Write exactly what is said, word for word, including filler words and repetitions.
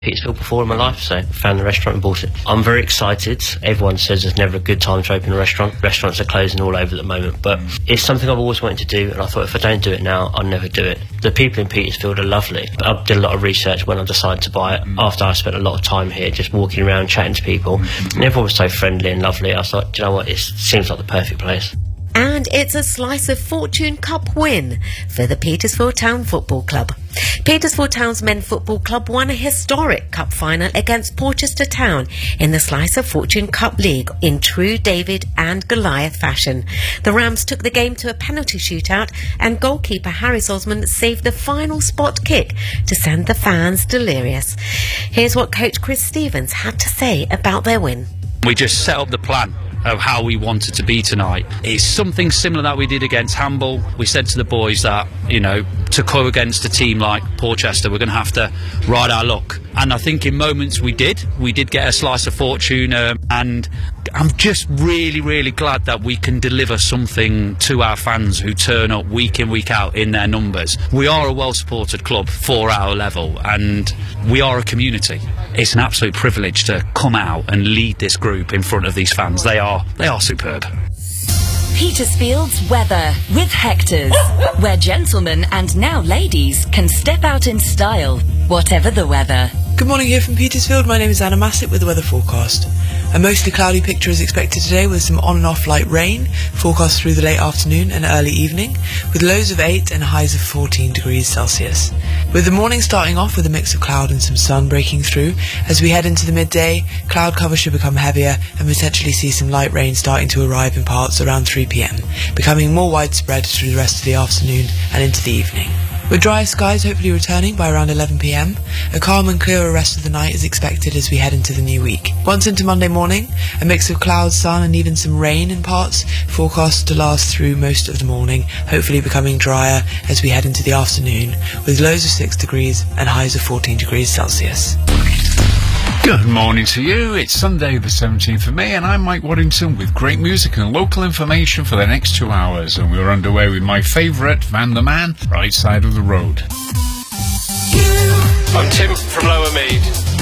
Petersfield before in my life, so found the restaurant and bought it. I'm very excited. Everyone says there's never a good time to open a restaurant. Restaurants are closing all over at the moment, but it's something I've always wanted to do, and I thought if I don't do it now, I'll never do it. The people in Petersfield are lovely. I did a lot of research when I decided to buy it, after I spent a lot of time here just walking around, chatting to people, and everyone was so friendly and lovely. I thought, do you know what, it seems like the perfect place. And it's a Slice of Fortune Cup win for the Petersfield Town Football Club. Petersfield Town's Men Football Club won a historic cup final against Porchester Town in the Slice of Fortune Cup League in true David and Goliath fashion. The Rams took the game to a penalty shootout, and goalkeeper Harry Osmond saved the final spot kick to send the fans delirious. Here's what coach Chris Stevens had to say about their win. We just set up the plan of how we wanted to be tonight. It's something similar that we did against Hamble. We said to the boys that, you know, to go against a team like Porchester, we're going to have to ride our luck. And I think in moments we did. We did get a slice of fortune, uh, and I'm just really, really glad that we can deliver something to our fans who turn up week in, week out in their numbers. We are a well-supported club for our level, and we are a community. It's an absolute privilege to come out and lead this group in front of these fans. They are, they are superb. Petersfield's weather with Hector's, where gentlemen and now ladies can step out in style, whatever the weather. Good morning here from Petersfield. My name is Anna Massett with the weather forecast. A mostly cloudy picture is expected today with some on and off light rain, forecast through the late afternoon and early evening, with lows of eight and highs of fourteen degrees Celsius. With the morning starting off with a mix of cloud and some sun breaking through, as we head into the midday, cloud cover should become heavier and potentially see some light rain starting to arrive in parts around three p m, becoming more widespread through the rest of the afternoon and into the evening. With drier skies hopefully returning by around eleven p m, a calm and clearer rest of the night is expected as we head into the new week. Once into Monday morning, a mix of clouds, sun and even some rain in parts, forecast to last through most of the morning, hopefully becoming drier as we head into the afternoon, with lows of six degrees and highs of fourteen degrees Celsius. Good morning to you. It's Sunday the seventeenth of May and I'm Mike Waddington with great music and local information for the next two hours, and we're underway with my favourite, Van the Man, Right Side of the Road. I'm Tim from Lower Mead.